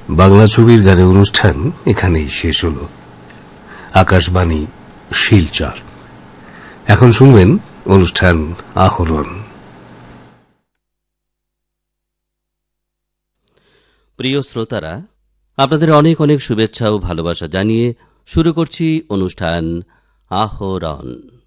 বাংলা ছবির গানের অনুষ্ঠান এখানেই শেষ হল। আকাশবাণী, শিলচর। এখন শুনবেন অনুষ্ঠান আহরণ। প্রিয় শ্রোতারা, আপনাদের অনেক অনেক শুভেচ্ছা ও ভালোবাসা জানিয়ে শুরু করছি অনুষ্ঠান আহরণ।